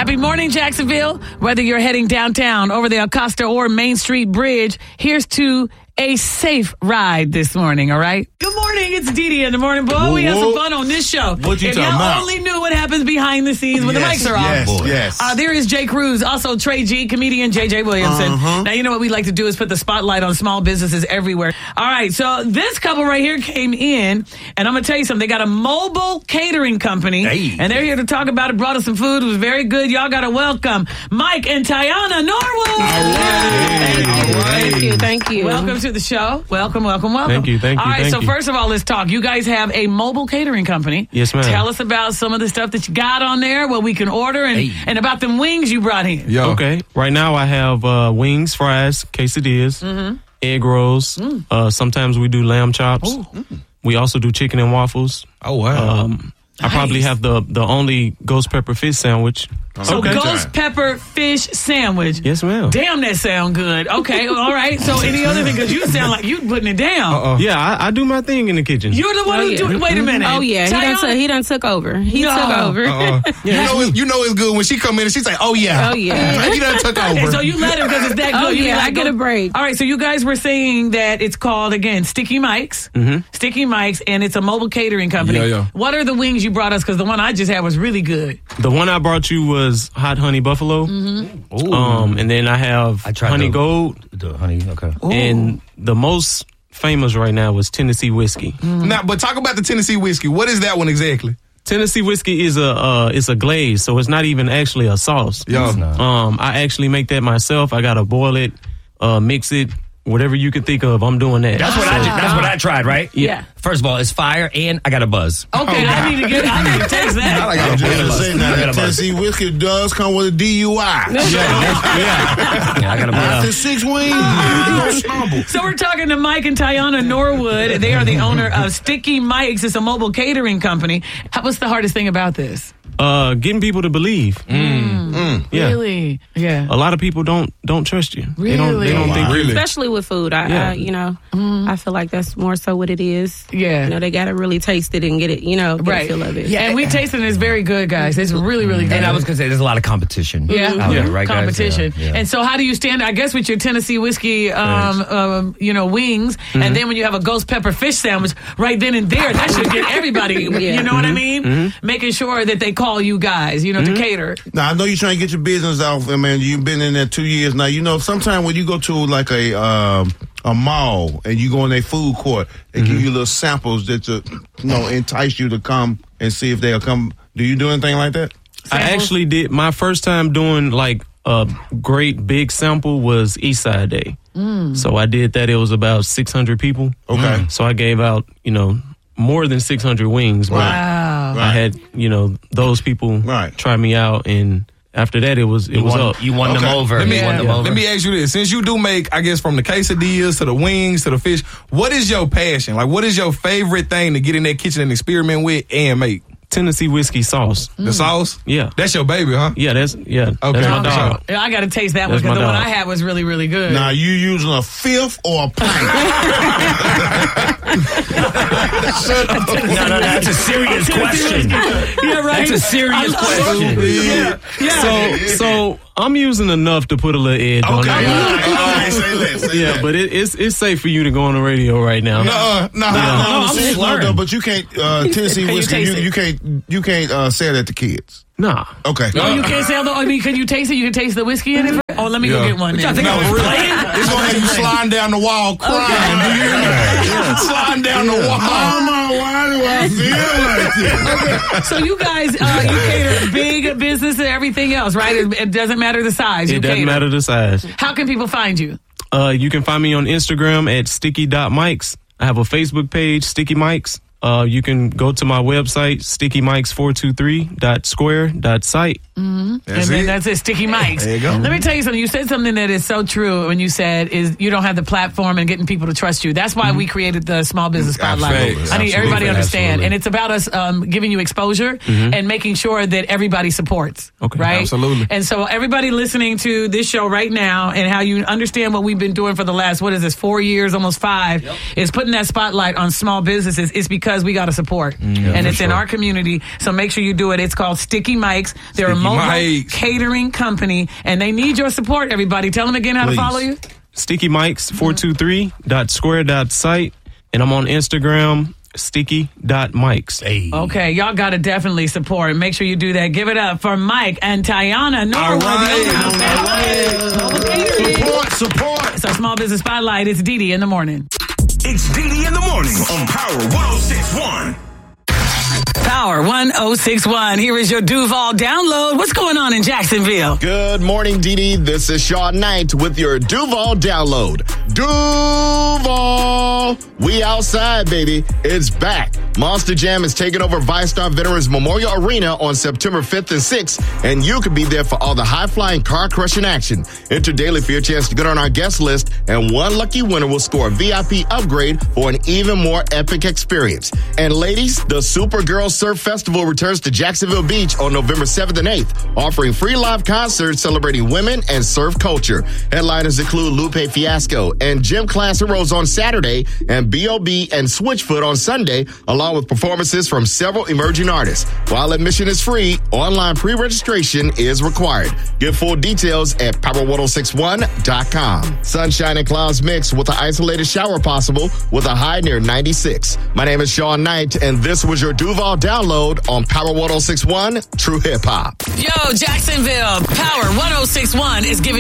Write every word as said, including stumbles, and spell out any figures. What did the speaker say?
Happy morning, Jacksonville. Whether you're heading downtown, over the Acosta or Main Street Bridge, here's to a safe ride this morning, all right? Good morning, it's Dee Dee in the morning. Boy, whoa, we have some fun on this show. What you if talking y'all about? only knew what happens behind the scenes when yes, the mics are yes, off. Yes, uh, there is Jay Cruz, also Trey G, comedian J J Williamson. Uh-huh. Now, you know what we like to do is put the spotlight on small businesses everywhere. All right, so this couple right here came in, and I'm going to tell you something. They got a mobile catering company, hey. and they're here to talk about it. Brought us some food. It was very good. Y'all got to welcome Mike and Tiana Norwood. All right. Thank you. All right. Thank you. Thank you. Welcome to the show. Welcome, welcome, welcome. Thank you, thank you, All right, thank so you. first of all, let's talk. You guys have a mobile catering company. Yes, ma'am. Tell us about some of the stuff that you got on there, what we can order, and, Hey. and about them wings you brought in. Yo. Okay. Right now I have uh, wings, fries, quesadillas, Mm-hmm. egg rolls. Mm. Uh, sometimes we do lamb chops. We also do chicken and waffles. Oh, wow. Um, I Nice. probably have the the only ghost pepper fish sandwich. So Okay. ghost pepper fish sandwich. Yes, ma'am. Damn, that sound good. Okay, all right. So any other thing? Because you sound like you putting it down. Uh-uh. Yeah, I, I do my thing in the kitchen. You're the one Oh, who yeah. do it. Wait a minute. Oh yeah, he done, Tiana- took, he done took over. He No. took over. Uh-uh. you know, it's, you know it's good when she come in and she's like, "Oh yeah, Oh, yeah. he done took over." And so you let him because it's that good. Oh, You yeah, like I get go- a break. All right, so you guys were saying that it's called, again, Sticky Mike's. Mhm. Sticky Mike's, and it's a mobile catering company. Yeah, yeah. What are the wings you brought us? Because the one I just had was really good. The one I brought you was hot honey buffalo. Mm-hmm. Um, and then I have I tried honey the- gold. The honey, okay. And the most famous right now was Tennessee whiskey. Now, but talk about the Tennessee whiskey. What is that one exactly? Tennessee whiskey is a uh, it's a glaze, so it's not even actually a sauce. Yo. It's not. Um, I actually make that myself. I gotta boil it, uh, mix it, whatever you can think of. I'm doing that. That's what I did. That's what I tried, right? Yeah. First of all, it's fire, and I got a buzz. Okay, I need to get. I need to taste that. like I it. got a Just buzz. say now I got that a buzz. Tennessee whiskey does come with a D U I. Yeah, I got a After buzz. six wings, you don't stumble. So we're talking to Mike and Tiana Norwood. They are the owner of Sticky Mike's. It's a mobile catering company. How- What's the hardest thing about this? Uh, getting people to believe. Yeah. Really? Yeah. A lot of people don't don't trust you. They don't. Really? They don't think. Really? Especially with food, I, Yeah. I you know, I feel like that's more so what it is. Yeah. You know, they gotta really taste it and get it, you know, get Right. a feel of it. Yeah, and we tasted it. It's very good, guys. It's really, really good. And I was gonna say, there's a lot of competition. Yeah, out there, right, guys? competition. Yeah, yeah. And so, how do you stand? I guess with your Tennessee whiskey, um, um, you know, wings, and then when you have a ghost pepper fish sandwich, right then and there, that should get everybody. You know what I mean? Making sure that they call you guys, you know, to cater. Now I know you're trying to get your business off, and man, you've been in there two years now. You know, sometimes when you go to like a um, a mall and you go in a food court, they give you little samples that to, you know, entice you to come and see if they'll come. Do you do anything like that? I actually did. My first time doing like a great big sample was Eastside Day. So I did that. It was about six hundred people. Okay. So I gave out, you know, more than six hundred wings. But Wow. I had, you know, those people Right. try me out, and after that, it was it You was won, up. you won them Okay. over. Let me, you won them Yeah. over. let me ask you this. Since you do make, I guess, from the quesadillas to the wings to the fish, what is your passion? Like, what is your favorite thing to get in that kitchen and experiment with and make? Tennessee whiskey sauce. The sauce? Yeah. That's your baby, huh? Yeah, that's yeah. Okay. That's my Okay. dog. Yeah, I got to taste that one That's because my the one dog. I had was really, really good. Now you using a fifth or a pint? no, no, that's a serious question. Yeah, right. That's a serious question. Yeah, yeah. So so I'm using enough to put a little edge on Okay, all it. right, all right, say less, say Yeah, less. but it, it's it's safe for you to go on the radio right now. Uh, no, No, no, no, no. I'm I'm serious, just no, learning. though, but you can't uh, Tennessee Can you whiskey. You, taste it? you can't you can't uh, say that to kids. Nah. Okay. Oh, you can't say, I mean, can you taste it? You can taste the whiskey in it? Oh, let me go Yeah. get one I then. think I was playing. It's gonna have you sliding down the wall crying. Do you hear me? Sliding down the wall. Mama, why do I feel like this? So you guys, uh, you cater big business and everything else, right? It, it doesn't matter the size. You It doesn't cater. matter the size. How can people find you? Uh, you can find me on Instagram at sticky dot mics. I have a Facebook page, Sticky Mics. Uh, you can go to my website, sticky mics four two three dot square dot site. and That's then it. that's it, Sticky Mics. There you go. Let me tell you something. You said something that is so true when you said is you don't have the platform and getting people to trust you. That's why we created the Small Business Spotlight. Absolutely. I need everybody to Absolutely. understand. Absolutely. And it's about us um, giving you exposure and making sure that everybody supports. Okay. Right? Absolutely. And so everybody listening to this show right now and how you understand what we've been doing for the last, what is this, four years, almost five, is putting that spotlight on small businesses. It's because because we got to support. And it's in our community. So make sure you do it. It's called Sticky Mike's. They're Sticky a mobile Mike's. catering company, and they need your support, everybody. Tell them again how Please. to follow you. Sticky Mikes four two three dot square dot site, and I'm on Instagram, sticky dot mikes. Hey. Okay, y'all got to definitely support. Make sure you do that. Give it up for Mike and Tiana Norwood. All the right. owner of Mobile Catering. Support, support. It's our Small Business Spotlight. It's Dee Dee in the morning. It's D D in the morning on Power one oh six point one. Power one oh six point one. Here is your Duval download. What's going on in Jacksonville? Good morning, Dee Dee. This is Sean Knight with your Duval download. Duval! We outside, baby. It's back. Monster Jam is taking over VyStar Veterans Memorial Arena on September fifth and sixth, and you can be there for all the high-flying, car-crushing action. Enter daily for your chance to get on our guest list, and one lucky winner will score a V I P upgrade for an even more epic experience. And ladies, the Supergirl Surf Festival returns to Jacksonville Beach on November seventh and eighth, offering free live concerts celebrating women and surf culture. Headliners include Lupe Fiasco and Gym Class Heroes on Saturday, and B O B and Switchfoot on Sunday, along with performances from several emerging artists. While admission is free, online pre-registration is required. Get full details at power one oh six one dot com. Sunshine and clouds mix with an isolated shower possible with a high near ninety-six. My name is Sean Knight, and this was your Duval download on Power one oh six point one True Hip Hop. Yo, Jacksonville, Power one oh six point one is giving